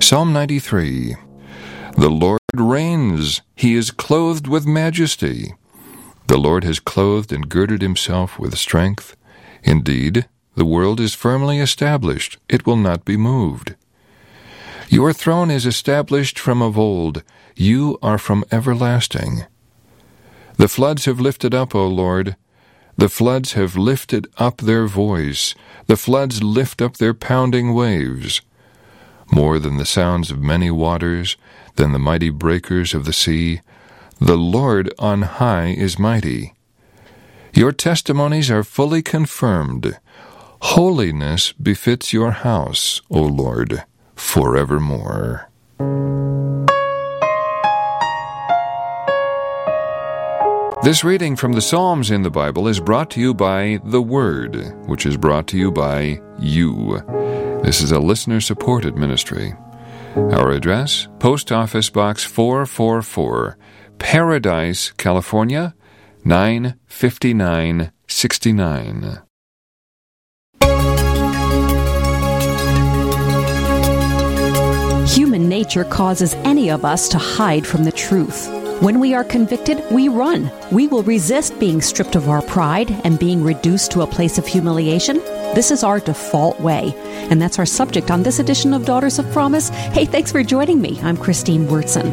Psalm 93. The Lord reigns. He is clothed with majesty. The Lord has clothed and girded himself with strength. Indeed, the world is firmly established. It will not be moved. Your throne is established from of old. You are from everlasting. The floods have lifted up, O Lord. The floods have lifted up their voice. The floods lift up their pounding waves. More than the sounds of many waters, than the mighty breakers of the sea, the Lord on high is mighty. Your testimonies are fully confirmed. Holiness befits your house, O Lord, forevermore. This reading from the Psalms in the Bible is brought to you by The Word, which is brought to you by you. This is a listener-supported ministry. Our address, Post Office Box 444, Paradise, California, 95969. Human nature causes any of us to hide from the truth. When we are convicted, we run. We will resist being stripped of our pride and being reduced to a place of humiliation. This is our default way. And that's our subject on this edition of Daughters of Promise. Hey, thanks for joining me. I'm Christine Wurtson.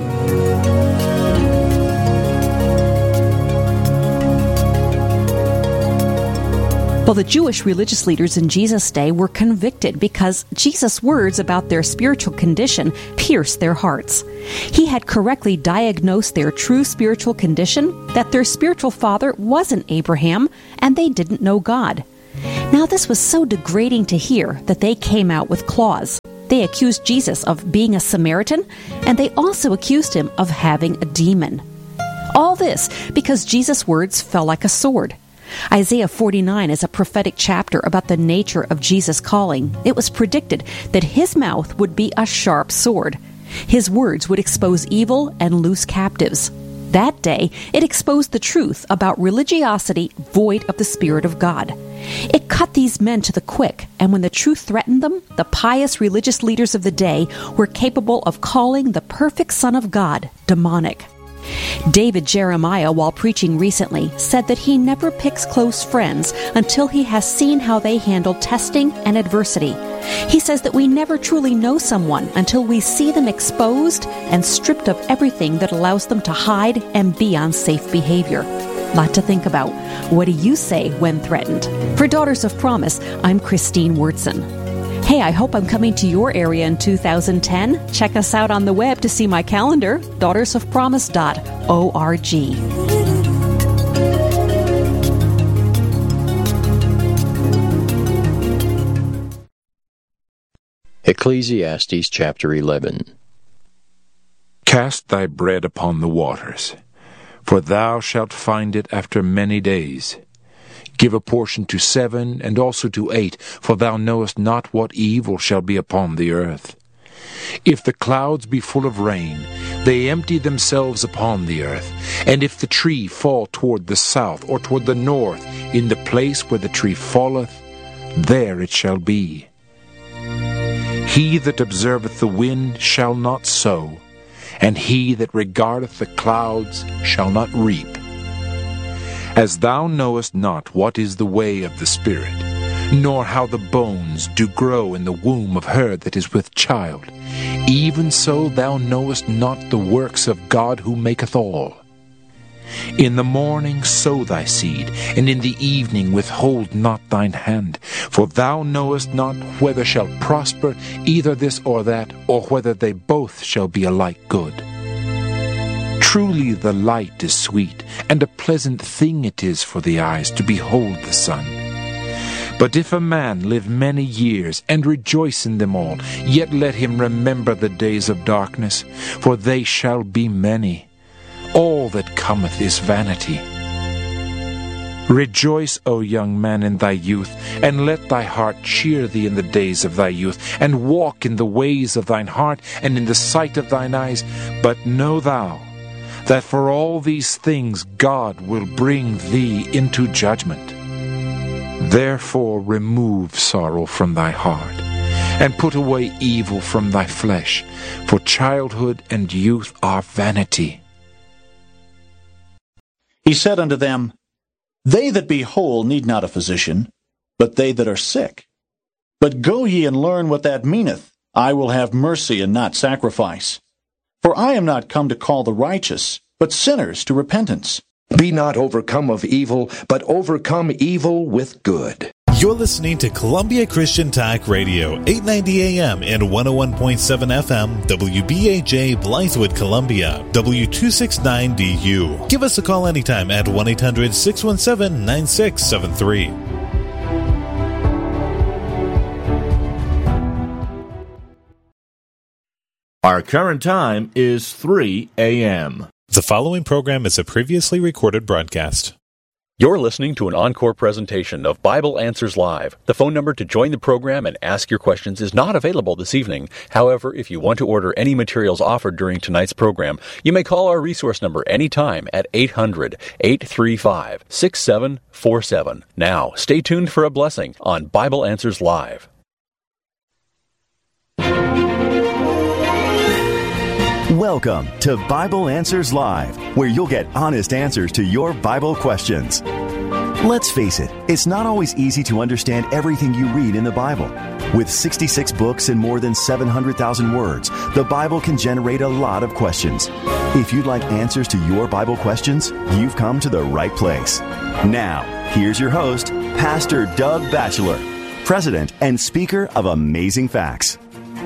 Well, the Jewish religious leaders in Jesus' day were convicted because Jesus' words about their spiritual condition pierced their hearts. He had correctly diagnosed their true spiritual condition, that their spiritual father wasn't Abraham, and they didn't know God. Now, this was so degrading to hear that they came out with claws. They accused Jesus of being a Samaritan, and they also accused him of having a demon. All this because Jesus' words fell like a sword. Isaiah 49 is a prophetic chapter about the nature of Jesus' calling. It was predicted that his mouth would be a sharp sword. His words would expose evil and loose captives. That day, it exposed the truth about religiosity void of the Spirit of God. It cut these men to the quick, and when the truth threatened them, the pious religious leaders of the day were capable of calling the perfect Son of God demonic. David Jeremiah, while preaching recently, said that he never picks close friends until he has seen how they handle testing and adversity. He says that we never truly know someone until we see them exposed and stripped of everything that allows them to hide and be on safe behavior. Lot to think about. What do you say when threatened? For Daughters of Promise, I'm Christine Wurtson. Hey, I hope I'm coming to your area in 2010. Check us out on the web to see my calendar, daughtersofpromise.org. Ecclesiastes chapter 11. Cast thy bread upon the waters, for thou shalt find it after many days. Give a portion to 7, and also to 8, for thou knowest not what evil shall be upon the earth. If the clouds be full of rain, they empty themselves upon the earth. And if the tree fall toward the south, or toward the north, in the place where the tree falleth, there it shall be. He that observeth the wind shall not sow, and he that regardeth the clouds shall not reap. As thou knowest not what is the way of the Spirit, nor how the bones do grow in the womb of her that is with child, even so thou knowest not the works of God who maketh all. In the morning sow thy seed, and in the evening withhold not thine hand, for thou knowest not whether shall prosper either this or that, or whether they both shall be alike good. Truly the light is sweet, and a pleasant thing it is for the eyes to behold the sun. But if a man live many years, and rejoice in them all, yet let him remember the days of darkness, for they shall be many. All that cometh is vanity. Rejoice, O young man, in thy youth, and let thy heart cheer thee in the days of thy youth, and walk in the ways of thine heart, and in the sight of thine eyes. But know thou, that for all these things God will bring thee into judgment. Therefore remove sorrow from thy heart, and put away evil from thy flesh, for childhood and youth are vanity. He said unto them, They that be whole need not a physician, but they that are sick. But go ye and learn what that meaneth, I will have mercy and not sacrifice. For I am not come to call the righteous, but sinners to repentance. Be not overcome of evil, but overcome evil with good. You're listening to Columbia Christian Talk Radio, 890 AM and 101.7 FM, WBAJ Blythewood, Columbia, W269DU. Give us a call anytime at 1-800-617-9673. Our current time is 3 a.m. The following program is a previously recorded broadcast. You're listening to an encore presentation of Bible Answers Live. The phone number to join the program and ask your questions is not available this evening. However, if you want to order any materials offered during tonight's program, you may call our resource number anytime at 800-835-6747. Now, stay tuned for a blessing on Bible Answers Live. Welcome to Bible Answers Live, where you'll get honest answers to your Bible questions. Let's face it, it's not always easy to understand everything you read in the Bible. With 66 books and more than 700,000 words, the Bible can generate a lot of questions. If you'd like answers to your Bible questions, you've come to the right place. Now, here's your host, Pastor Doug Batchelor, President and Speaker of Amazing Facts.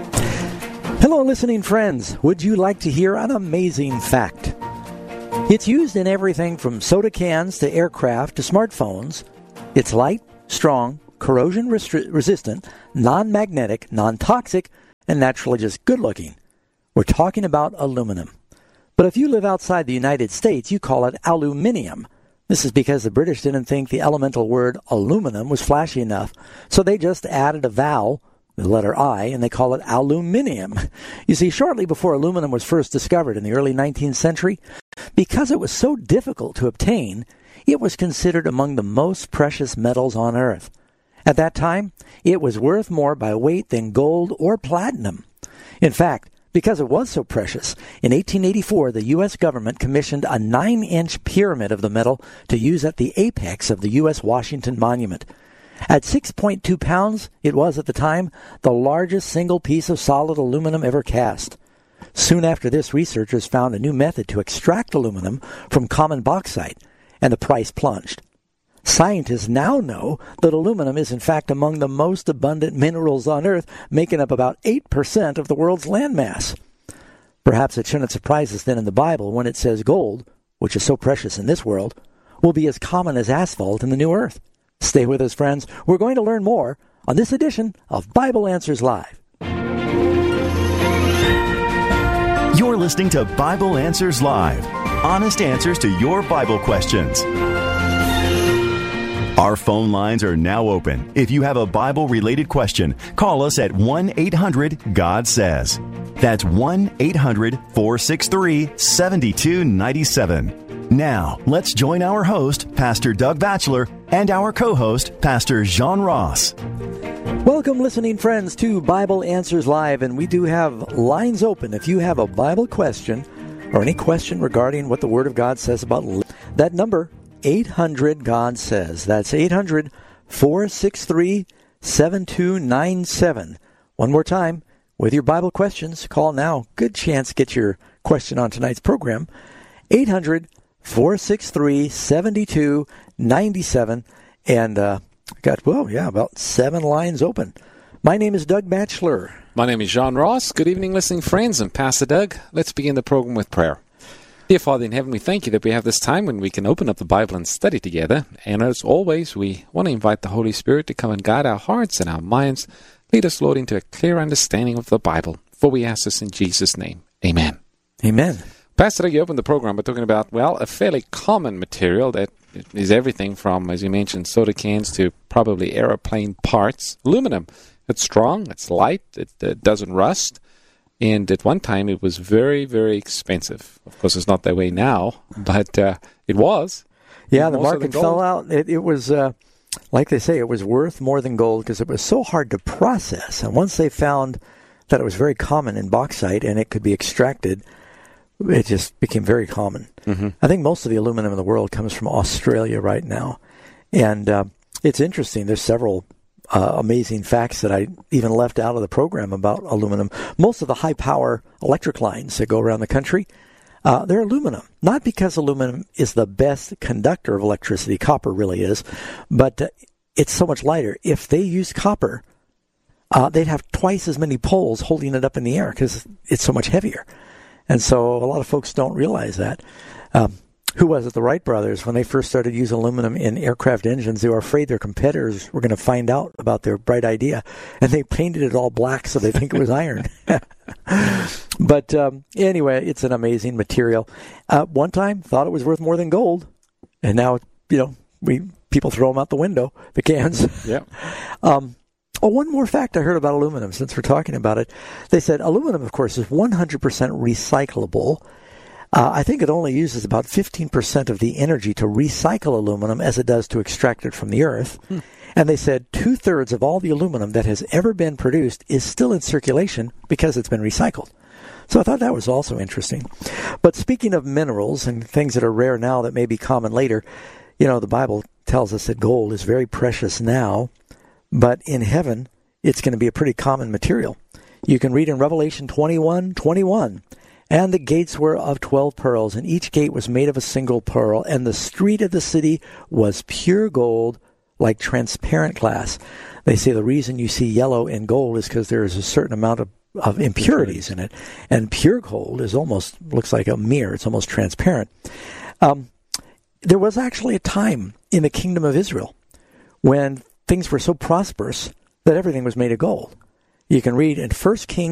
Hello, listening friends. Would you like to hear an amazing fact? It's used in everything from soda cans to aircraft to smartphones. It's light, strong, corrosion-resistant, non-magnetic, non-toxic, and naturally just good-looking. We're talking about aluminum. But if you live outside the United States, you call it aluminium. This is because the British didn't think the elemental word aluminum was flashy enough, so they just added a vowel, the letter I, and they call it aluminium. You see, shortly before aluminum was first discovered in the early 19th century, because it was so difficult to obtain, it was considered among the most precious metals on earth. At that time, it was worth more by weight than gold or platinum. In fact, because it was so precious, in 1884 the U.S. government commissioned a 9-inch pyramid of the metal to use at the apex of the U.S. Washington Monument. At 6.2 pounds, it was at the time the largest single piece of solid aluminum ever cast. Soon after this, researchers found a new method to extract aluminum from common bauxite, and the price plunged. Scientists now know that aluminum is in fact among the most abundant minerals on Earth, making up about 8% of the world's landmass. Perhaps it shouldn't surprise us then in the Bible when it says gold, which is so precious in this world, will be as common as asphalt in the new earth. Stay with us, friends. We're going to learn more on this edition of Bible Answers Live. You're listening to Bible Answers Live, honest answers to your Bible questions. Our phone lines are now open. If you have a Bible-related question, call us at 1-800-GOD-SAYS. That's 1-800-463-7297. Now, let's join our host, Pastor Doug Batchelor, and our co-host, Pastor Jean Ross. Welcome, listening friends, to Bible Answers Live, and we do have lines open. If you have a Bible question or any question regarding what the Word of God says about that number, 800-GOD-SAYS. That's 800-463-7297. One more time, with your Bible questions, call now. Good chance to get your question on tonight's program. 800-463-7297. And got, about 7 lines open. My name is Doug Batchelor. My name is Jean Ross. Good evening, listening friends, and Pastor Doug. Let's begin the program with prayer. Dear Father in heaven, we thank you that we have this time when we can open up the Bible and study together. And as always, we want to invite the Holy Spirit to come and guide our hearts and our minds. Lead us, Lord, into a clear understanding of the Bible. For we ask this in Jesus' name. Amen. Amen. Pastor Doug, you opened the program by talking about, a fairly common material that is everything from, as you mentioned, soda cans to probably aeroplane parts. Aluminum. It's strong, it's light, it doesn't rust. And at one time, it was very, very expensive. Of course, it's not that way now, but it was. Yeah, the market fell out. It was like they say, it was worth more than gold because it was so hard to process. And once they found that it was very common in bauxite and it could be extracted, it just became very common. Mm-hmm. I think most of the aluminum in the world comes from Australia right now. And it's interesting. There's several amazing facts that I even left out of the program about aluminum. Most of the high-power electric lines that go around the country, they're aluminum. Not because aluminum is the best conductor of electricity. Copper really is. But it's so much lighter. If they used copper, they'd have twice as many poles holding it up in the air because it's so much heavier. And so a lot of folks don't realize that. Who was it? The Wright brothers, when they first started using aluminum in aircraft engines, they were afraid their competitors were going to find out about their bright idea. And they painted it all black so they think it was iron. But anyway, it's an amazing material. One time, thought it was worth more than gold. And now, people throw them out the window, the cans. Yeah. One more fact I heard about aluminum, since we're talking about it. They said aluminum, of course, is 100% recyclable. I think it only uses about 15% of the energy to recycle aluminum as it does to extract it from the earth. And they said 2/3 of all the aluminum that has ever been produced is still in circulation because it's been recycled. So I thought that was also interesting. But speaking of minerals and things that are rare now that may be common later, the Bible tells us that gold is very precious now, but in heaven, it's going to be a pretty common material. You can read in Revelation 21:21. And the gates were of 12 pearls, and each gate was made of a single pearl, and the street of the city was pure gold, like transparent glass. They say the reason you see yellow in gold is because there is a certain amount of impurities in it, and pure gold looks like a mirror. It's almost transparent. There was actually a time in the kingdom of Israel when things were so prosperous that everything was made of gold. You can read in 1 Kings